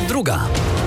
Druga.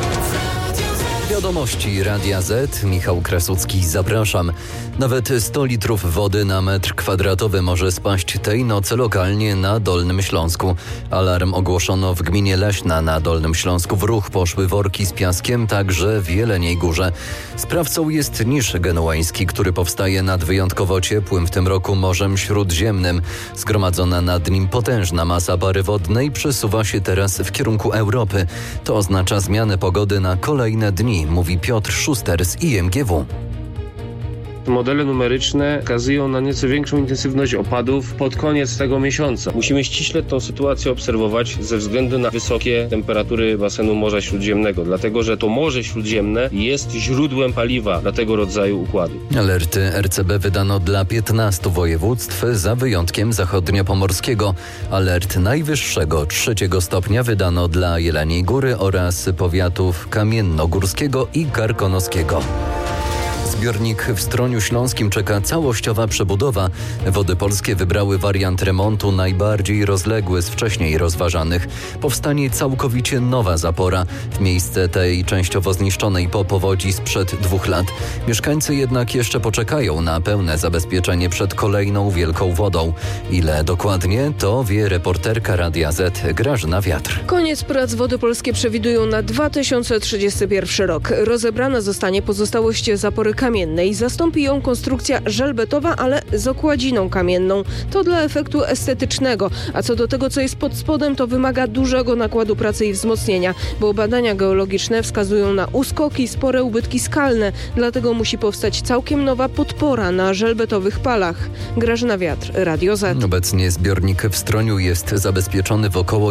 Wiadomości Radia Z. Michał Krasucki, zapraszam. Nawet 100 litrów wody na metr kwadratowy może spaść tej nocy lokalnie na Dolnym Śląsku. Alarm ogłoszono w gminie Leśna na Dolnym Śląsku. W ruch poszły worki z piaskiem, także w Jeleniej Górze. Sprawcą jest niż genueński, który powstaje nad wyjątkowo ciepłym w tym roku Morzem Śródziemnym. Zgromadzona nad nim potężna masa pary wodnej przesuwa się teraz w kierunku Europy. To oznacza zmianę pogody na kolejne dni, mówi Piotr Szuster z IMGW. Modele numeryczne wskazują na nieco większą intensywność opadów pod koniec tego miesiąca. Musimy ściśle tę sytuację obserwować ze względu na wysokie temperatury basenu Morza Śródziemnego, dlatego że to Morze Śródziemne jest źródłem paliwa dla tego rodzaju układu. Alerty RCB wydano dla 15 województw, za wyjątkiem zachodniopomorskiego. Alert najwyższego 3 stopnia wydano dla Jeleniej Góry oraz powiatów kamiennogórskiego i karkonoskiego. Zbiornik w Stroniu Śląskim czeka całościowa przebudowa. Wody Polskie wybrały wariant remontu najbardziej rozległy z wcześniej rozważanych. Powstanie całkowicie nowa zapora w miejsce tej częściowo zniszczonej po powodzi sprzed 2 lat. Mieszkańcy jednak jeszcze poczekają na pełne zabezpieczenie przed kolejną wielką wodą. Ile dokładnie, to wie reporterka Radia Z Grażyna Wiatr. Koniec prac Wody Polskie przewidują na 2031 rok. Rozebrana zostanie pozostałość zapory kamiennej. Zastąpi ją konstrukcja żelbetowa, ale z okładziną kamienną. To dla efektu estetycznego. A co do tego, co jest pod spodem, to wymaga dużego nakładu pracy i wzmocnienia, bo badania geologiczne wskazują na uskoki i spore ubytki skalne. Dlatego musi powstać całkiem nowa podpora na żelbetowych palach. Grażyna Wiatr, Radio Z. Obecnie zbiornik w Stroniu jest zabezpieczony w około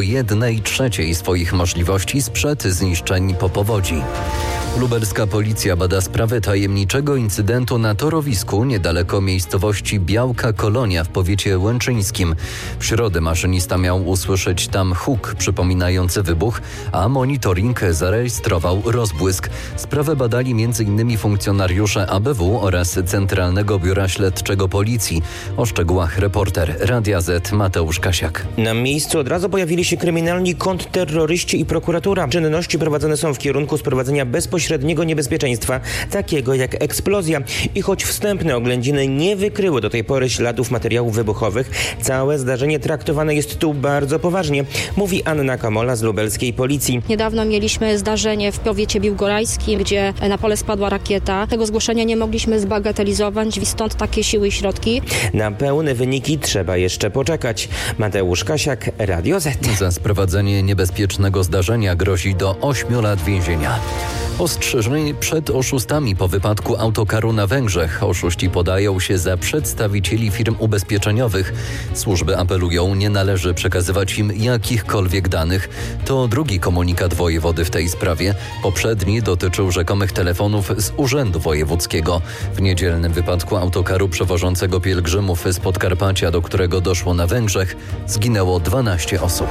1/3 swoich możliwości sprzed zniszczeń po powodzi. Lubelska policja bada sprawę tajemniczego incydentu na torowisku niedaleko miejscowości Białka Kolonia w powiecie łęczyńskim. W środę maszynista miał usłyszeć tam huk przypominający wybuch, a monitoring zarejestrował rozbłysk. Sprawę badali m.in. funkcjonariusze ABW oraz Centralnego Biura Śledczego Policji. O szczegółach reporter Radia Z Mateusz Kasiak. Na miejscu od razu pojawili się kryminalni kontrterroryści i prokuratura. Czynności prowadzone są w kierunku sprowadzenia bezpośredniego niebezpieczeństwa, takiego jak eksplozja. I choć wstępne oględziny nie wykryły do tej pory śladów materiałów wybuchowych, całe zdarzenie traktowane jest tu bardzo poważnie, mówi Anna Kamola z lubelskiej policji. Niedawno mieliśmy zdarzenie w powiecie biłgorajskim, gdzie na pole spadła rakieta. Tego zgłoszenia nie mogliśmy zbagatelizować, stąd takie siły i środki. Na pełne wyniki trzeba jeszcze poczekać. Mateusz Kasiak, Radio Z. Za sprowadzenie niebezpiecznego zdarzenia grozi do 8 lat więzienia. Ostrzeżenie przed oszustami po wypadku autokaru na Węgrzech. Oszuści podają się za przedstawicieli firm ubezpieczeniowych. Służby apelują, nie należy przekazywać im jakichkolwiek danych. To drugi komunikat wojewody w tej sprawie. Poprzedni dotyczył rzekomych telefonów z Urzędu Wojewódzkiego. W niedzielnym wypadku autokaru przewożącego pielgrzymów z Podkarpacia, do którego doszło na Węgrzech, zginęło 12 osób.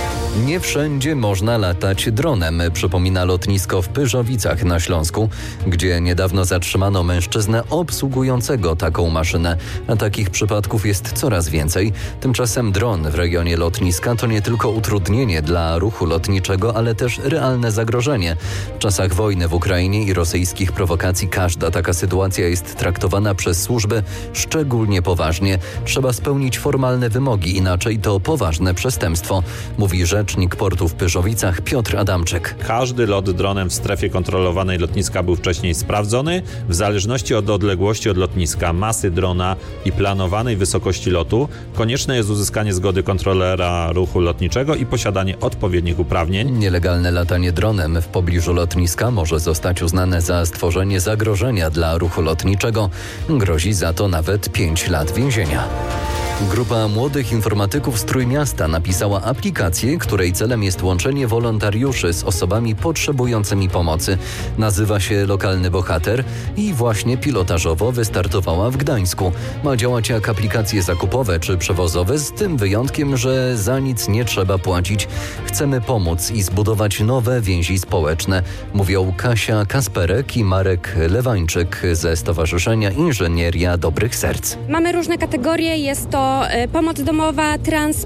Nie wszędzie można latać dronem, przypomina lotnisko w Pyrzowicach na Śląsku, gdzie niedawno zatrzymano mężczyznę obsługującego taką maszynę. A takich przypadków jest coraz więcej. Tymczasem dron w rejonie lotniska to nie tylko utrudnienie dla ruchu lotniczego, ale też realne zagrożenie. W czasach wojny w Ukrainie i rosyjskich prowokacji każda taka sytuacja jest traktowana przez służby szczególnie poważnie. Trzeba spełnić formalne wymogi, inaczej to poważne przestępstwo, mówi rzecznik portu w Pyrzowicach Piotr Adamczyk. Każdy lot dronem w strefie kontrolowanej lotniska był wcześniej sprawdzony. W zależności od odległości od lotniska, masy drona i planowanej wysokości lotu, konieczne jest uzyskanie zgody kontrolera ruchu lotniczego i posiadanie odpowiednich uprawnień. Nielegalne latanie dronem w pobliżu lotniska może zostać uznane za stworzenie zagrożenia dla ruchu lotniczego. Grozi za to nawet 5 lat więzienia. Grupa młodych informatyków z Trójmiasta napisała aplikację, której celem jest łączenie wolontariuszy z osobami potrzebującymi pomocy. Nazywa się Lokalny Bohater i właśnie pilotażowo wystartowała w Gdańsku. Ma działać jak aplikacje zakupowe czy przewozowe, z tym wyjątkiem, że za nic nie trzeba płacić. Chcemy pomóc i zbudować nowe więzi społeczne, mówią Kasia Kasperek i Marek Lewańczyk ze Stowarzyszenia Inżynieria Dobrych Serc. Mamy różne kategorie, jest to pomoc domowa, transport,